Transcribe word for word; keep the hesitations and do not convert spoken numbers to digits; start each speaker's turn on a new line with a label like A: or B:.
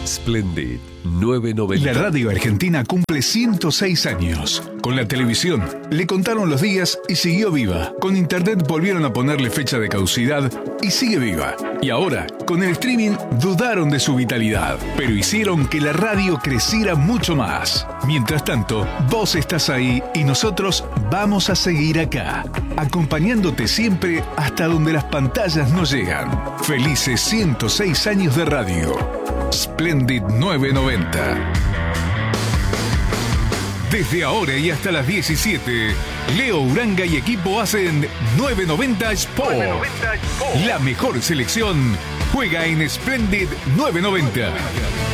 A: Splendid novecientos noventa.
B: La radio argentina cumple ciento seis años. Con la televisión le contaron los días y siguió viva. Con internet volvieron a ponerle fecha de caducidad y sigue viva. Y ahora, con el streaming, dudaron de su vitalidad, pero hicieron que la radio creciera mucho más. Mientras tanto, vos estás ahí y nosotros vamos a seguir acá, acompañándote siempre hasta donde las pantallas no llegan. Felices ciento seis años de radio. Splendid novecientos noventa. Desde ahora y hasta las diecisiete, Leo Uranga y equipo hacen novecientos noventa Sport. novecientos noventa Sport. La mejor selección juega en Splendid novecientos noventa.